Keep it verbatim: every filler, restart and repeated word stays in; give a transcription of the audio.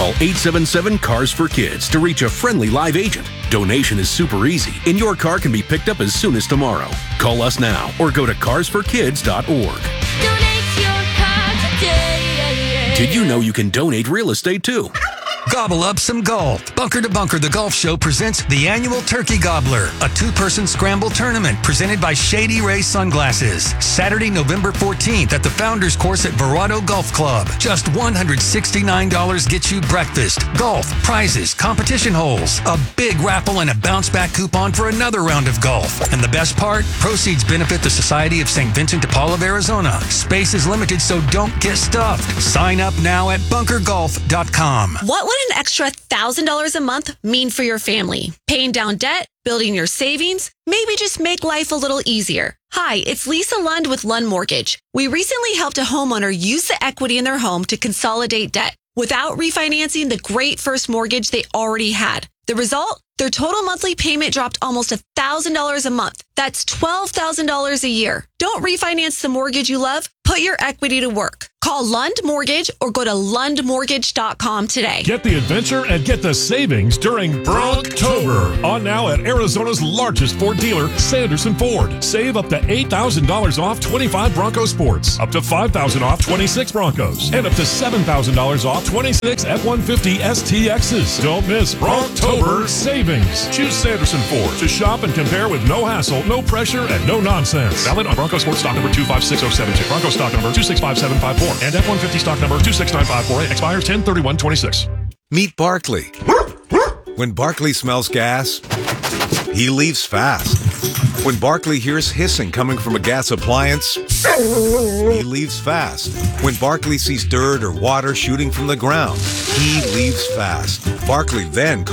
Call eight seven seven, C A R S for Kids to reach a friendly live agent. Donation is super easy, and your car can be picked up as soon as tomorrow. Call us now or go to cars for kids dot org. Donate your car today. Did you know you can donate real estate too? Gobble up some golf. Bunker to Bunker, the golf show, presents the annual Turkey Gobbler, a two-person scramble tournament presented by Shady Ray Sunglasses. Saturday, November fourteenth at the Founders Course at Verado Golf Club. Just one hundred sixty-nine dollars gets you breakfast, golf, prizes, competition holes, a big raffle, and a bounce-back coupon for another round of golf. And the best part? Proceeds benefit the Society of Saint Vincent de Paul of Arizona. Space is limited, so don't get stuffed. Sign up now at bunker golf dot com. What would an extra one thousand dollars a month mean for your family? Paying down debt? Building your savings? Maybe just make life a little easier. Hi, it's Lisa Lund with Lund Mortgage. We recently helped a homeowner use the equity in their home to consolidate debt without refinancing the great first mortgage they already had. The result? Their total monthly payment dropped almost one thousand dollars a month. That's twelve thousand dollars a year. Don't refinance the mortgage you love. Put your equity to work. Call Lund Mortgage or go to lund mortgage dot com today. Get the adventure and get the savings during Bronktober. On now at Arizona's largest Ford dealer, Sanderson Ford. Save up to eight thousand dollars off twenty-five Bronco Sports, up to five thousand dollars off twenty-six Broncos, and up to seven thousand dollars off twenty-six F one fifty S T Xs. Don't miss Bronktober savings. Choose Sanderson Ford to shop and compare with no hassle, no pressure, and no nonsense. Valid on Bronco Sports stock number two five six zero seven two, Bronco stock number two six five seven five four, and F one fifty stock number two six nine five four eight. Expires ten thirty-one twenty-six. Meet Barkley. When Barkley smells gas, he leaves fast. When Barkley hears hissing coming from a gas appliance, he leaves fast. When Barkley sees dirt or water shooting from the ground, he leaves fast. Barkley then